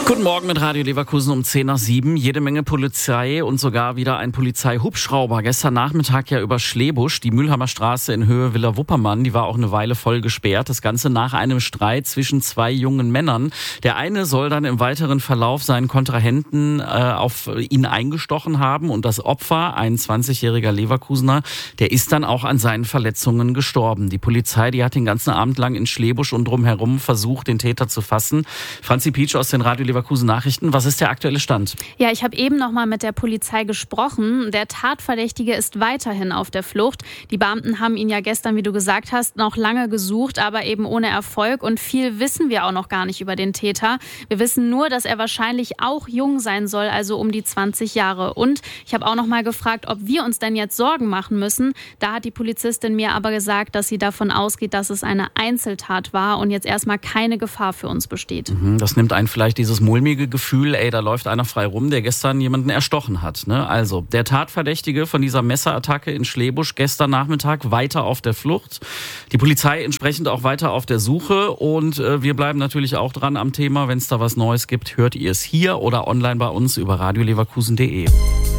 Guten Morgen mit Radio Leverkusen um 6:10. Jede Menge Polizei und sogar wieder ein Polizeihubschrauber. Gestern Nachmittag ja über Schlebusch, die Mülheimer Straße in Höhe Villa Wuppermann. Die war auch eine Weile voll gesperrt. Das Ganze nach einem Streit zwischen zwei jungen Männern. Der eine soll dann im weiteren Verlauf seinen Kontrahenten auf ihn eingestochen haben. Und das Opfer, ein 20-jähriger Leverkusener, der ist dann auch an seinen Verletzungen gestorben. Die Polizei, die hat den ganzen Abend lang in Schlebusch und drumherum versucht, den Täter zu fassen. Franzi Pietsch aus den Radio Leverkusen Nachrichten. Was ist der aktuelle Stand? Ja, ich habe eben noch mal mit der Polizei gesprochen. Der Tatverdächtige ist weiterhin auf der Flucht. Die Beamten haben ihn ja gestern, wie du gesagt hast, noch lange gesucht, aber eben ohne Erfolg. Und viel wissen wir auch noch gar nicht über den Täter. Wir wissen nur, dass er wahrscheinlich auch jung sein soll, also um die 20 Jahre. Und ich habe auch noch mal gefragt, ob wir uns denn jetzt Sorgen machen müssen. Da hat die Polizistin mir aber gesagt, dass sie davon ausgeht, dass es eine Einzeltat war und jetzt erstmal keine Gefahr für uns besteht. Das nimmt einen vielleicht dieses mulmige Gefühl, da läuft einer frei rum, der gestern jemanden erstochen hat. Ne? Also, der Tatverdächtige von dieser Messerattacke in Schlebusch gestern Nachmittag weiter auf der Flucht. Die Polizei entsprechend auch weiter auf der Suche und wir bleiben natürlich auch dran am Thema. Wenn es da was Neues gibt, hört ihr es hier oder online bei uns über radioleverkusen.de.